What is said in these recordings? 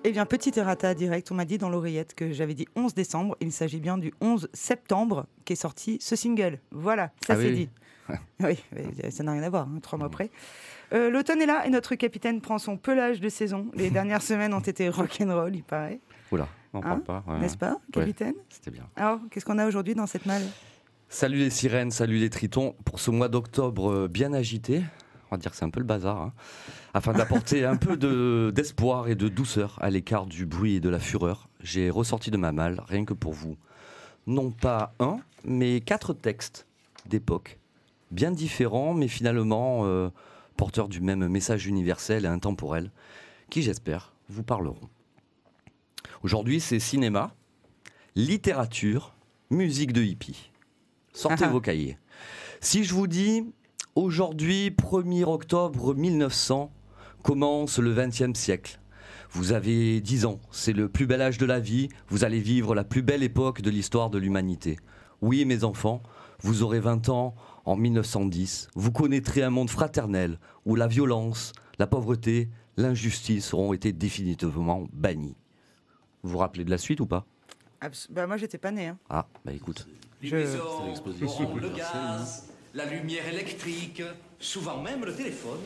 Eh bien, petit errata direct, on m'a dit dans l'oreillette que j'avais dit 11 décembre. Il s'agit bien du 11 septembre qu'est sorti ce single. Voilà, ça c'est dit. Oui, ça n'a rien à voir, 3 mois près. L'automne est là et notre capitaine prend son pelage de saison. Les dernières semaines ont été rock'n'roll, il paraît. Oula, on parle pas. Ouais. N'est-ce pas, capitaine? C'était bien. Alors, qu'est-ce qu'on a aujourd'hui dans cette malle? Salut les sirènes, salut les tritons. Pour ce mois d'octobre bien agité, on va dire que c'est un peu le bazar, afin d'apporter un peu d'espoir et de douceur à l'écart du bruit et de la fureur, j'ai ressorti de ma malle, rien que pour vous, non pas un, mais 4 textes d'époque, bien différents, mais finalement porteurs du même message universel et intemporel, qui j'espère vous parleront. Aujourd'hui, c'est cinéma, littérature, musique de hippie. Sortez vos cahiers. Si je vous dis, aujourd'hui, 1er octobre 1900, commence le XXe siècle. Vous avez 10 ans, c'est le plus bel âge de la vie, vous allez vivre la plus belle époque de l'histoire de l'humanité. Oui, mes enfants, vous aurez 20 ans en 1910, vous connaîtrez un monde fraternel où la violence, la pauvreté, l'injustice auront été définitivement bannies. Vous vous rappelez de la suite ou pas ? Moi, j'étais pas né. Ah, bah écoute. Les maisons auront le gaz, la lumière électrique, souvent même le téléphone.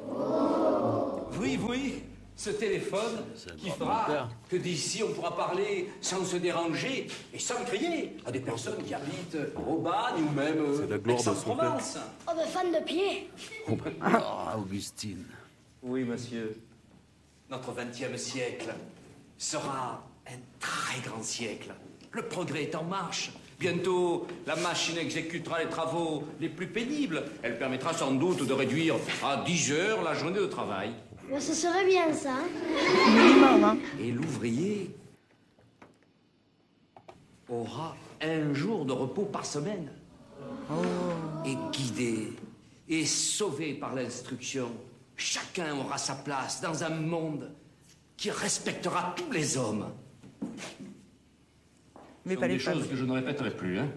Oui, ce téléphone qui fera que d'ici on pourra parler sans se déranger et sans crier à des personnes qui habitent au Bagne ou même Aix-en-Provence. Oh, ben fan de pied. Augustine. Oui, monsieur. Notre 20e siècle sera un très grand siècle. Le progrès est en marche. Bientôt, la machine exécutera les travaux les plus pénibles. Elle permettra sans doute de réduire à 10 heures la journée de travail. Ben, ce serait bien ça. Minimum, Et l'ouvrier aura un jour de repos par semaine. Et guidé et sauvé par l'instruction, chacun aura sa place dans un monde qui respectera tous les hommes. Mais Ce pas sont les des femmes. choses que je ne répéterai plus, hein.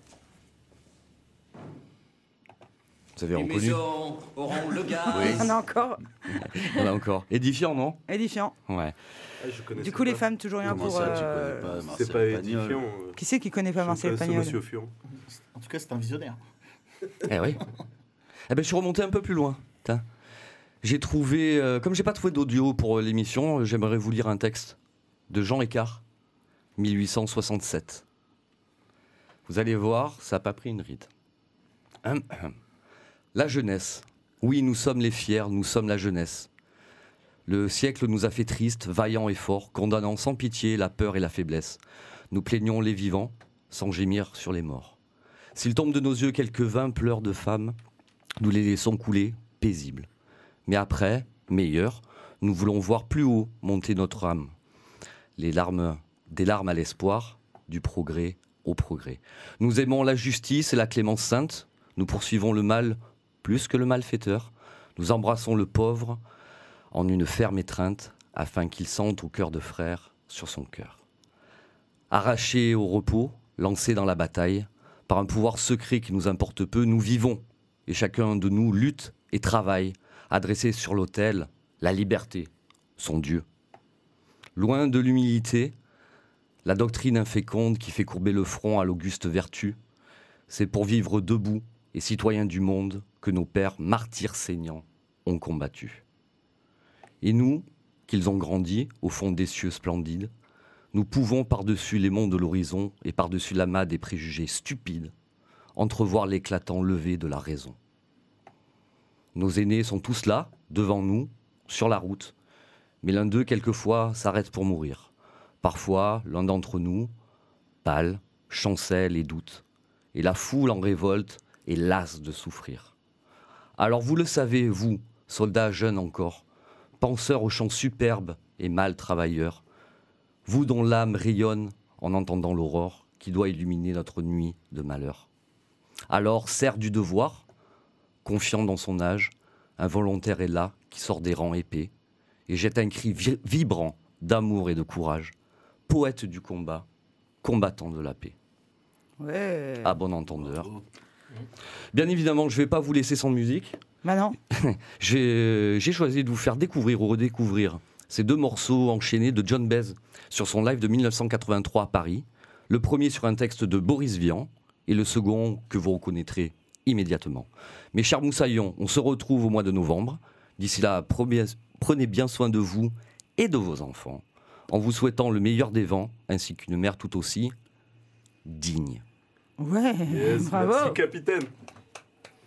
Vous avez Les reconnu ? maisons auront le gaz. On a encore On a encore. Édifiant, non ? édifiant. Ouais. Du coup, les femmes, toujours rien Comment pour... ça, tu connais pas Marcel C'est pas Pagnol? édifiant. Qui c'est qui connaît pas Marcel Pagnol? Monsieur Furon. En tout cas, c'est un visionnaire. Eh oui. Eh ben, je suis remonté un peu plus loin. Tiens. J'ai trouvé, comme j'ai pas trouvé d'audio pour l'émission, j'aimerais vous lire un texte de Jean Écart, 1867. Vous allez voir, ça n'a pas pris une ride. La jeunesse. Oui, nous sommes les fiers, nous sommes la jeunesse. Le siècle nous a fait tristes, vaillants et forts, condamnant sans pitié la peur et la faiblesse. Nous plaignons les vivants, sans gémir sur les morts. S'il tombe de nos yeux quelques 20 pleurs de femmes, nous les laissons couler, paisibles. Mais après, meilleur, nous voulons voir plus haut monter notre âme. Des larmes à l'espoir, du progrès au progrès. Nous aimons la justice et la clémence sainte. Nous poursuivons le mal plus que le malfaiteur. Nous embrassons le pauvre en une ferme étreinte, afin qu'il sente au cœur de frère sur son cœur. Arrachés au repos, lancés dans la bataille, par un pouvoir secret qui nous importe peu, nous vivons, et chacun de nous lutte et travaille, à dresser sur l'autel la liberté, son Dieu. Loin de l'humilité, la doctrine inféconde qui fait courber le front à l'auguste vertu, c'est pour vivre debout et citoyens du monde que nos pères martyrs saignants ont combattu. Et nous, qu'ils ont grandi au fond des cieux splendides, nous pouvons par-dessus les monts de l'horizon et par-dessus l'amas des préjugés stupides, entrevoir l'éclatant lever de la raison. Nos aînés sont tous là, devant nous, sur la route, mais l'un d'eux, quelquefois, s'arrête pour mourir. Parfois, l'un d'entre nous, pâle, chancelle et doute, et la foule en révolte est lasse de souffrir. Alors vous le savez, vous, soldats jeunes encore, penseurs aux chants superbes et mâles travailleurs, vous dont l'âme rayonne en entendant l'aurore qui doit illuminer notre nuit de malheur. Alors, serre du devoir, confiant dans son âge, un volontaire est là qui sort des rangs épais et jette un cri vibrant d'amour et de courage, poète du combat, combattant de la paix. Ouais. À bon entendeur. Bien évidemment, je ne vais pas vous laisser sans musique. Bah non. J'ai choisi de vous faire découvrir ou redécouvrir Ces 2 morceaux enchaînés de John Baez sur son live de 1983 à Paris. Le premier sur un texte de Boris Vian et le second que vous reconnaîtrez immédiatement. Mes chers moussaillons, on se retrouve au mois de novembre. D'ici là, prenez bien soin de vous et de vos enfants, en vous souhaitant le meilleur des vents, ainsi qu'une mer tout aussi digne. Ouais, Yes, bravo. merci capitaine.